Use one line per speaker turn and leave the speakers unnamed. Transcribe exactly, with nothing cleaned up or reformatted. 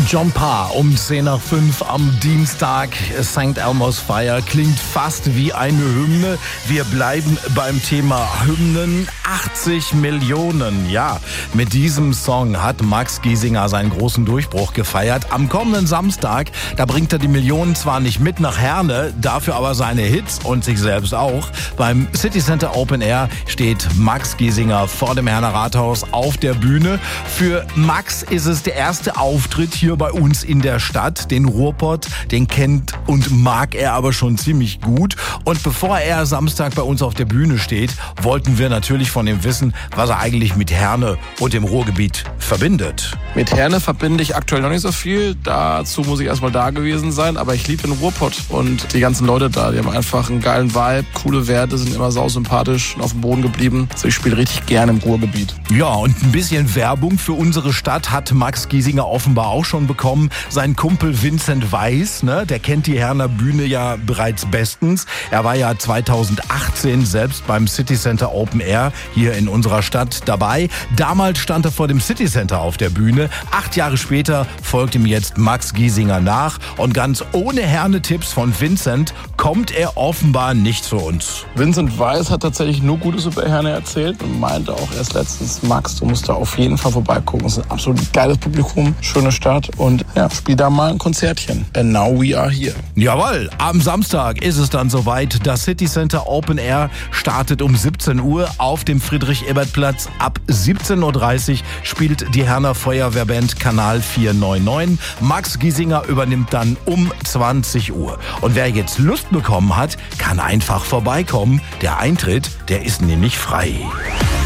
John Parr um zehn nach fünf am Dienstag. Sankt Elmo's Fire klingt fast wie eine Hymne. Wir bleiben beim Thema Hymnen. achtzig Millionen. Ja, mit diesem Song hat Max Giesinger seinen großen Durchbruch gefeiert. Am kommenden Samstag, da bringt er die Millionen zwar nicht mit nach Herne, dafür aber seine Hits und sich selbst auch. Beim City Center Open Air steht Max Giesinger vor dem Herner Rathaus auf der Bühne. Für Max ist es der erste Auftritt hier bei uns in der Stadt. Den Ruhrpott, den kennt und mag er aber schon ziemlich gut. Und bevor er Samstag bei uns auf der Bühne steht, wollten wir natürlich von ihm wissen, was er eigentlich mit Herne und dem Ruhrgebiet verbindet.
Mit Herne verbinde ich aktuell noch nicht so viel. Dazu muss ich erstmal da gewesen sein. Aber ich liebe den Ruhrpott und die ganzen Leute da. Die haben einfach einen geilen Vibe, coole Werte, sind immer sausympathisch und auf dem Boden geblieben. Also ich spiele richtig gerne im Ruhrgebiet.
Ja, und ein bisschen Werbung für unsere Stadt hat Max Giesinger offenbar auch schon bekommen. Sein Kumpel Vincent Weiss, ne, der kennt die Herner Bühne ja bereits bestens. Er war ja zweitausendachtzehn selbst beim City Center Open Air hier in unserer Stadt dabei. Damals stand er vor dem City Center auf der Bühne. Acht Jahre später folgt ihm jetzt Max Giesinger nach. Und ganz ohne Herne-Tipps von Vincent kommt er offenbar nicht zu uns.
Vincent Weiss hat tatsächlich nur Gutes über Herne erzählt und meinte auch erst letztens, Max, du musst da auf jeden Fall vorbeigucken. Es ist ein absolut geiles Publikum, schöne Stadt und ja, spiel da mal ein Konzertchen. And now we are here.
Jawohl, am Samstag ist es dann soweit. Das City Center Open Air startet um siebzehn Uhr auf dem Friedrich-Ebert-Platz. Ab siebzehn Uhr dreißig spielt die Herner Feuerwehrband Kanal vier neun neun. Max Giesinger übernimmt dann um zwanzig Uhr. Und wer jetzt Lust bekommen hat, kann einfach vorbeikommen. Der Eintritt, der ist nämlich frei.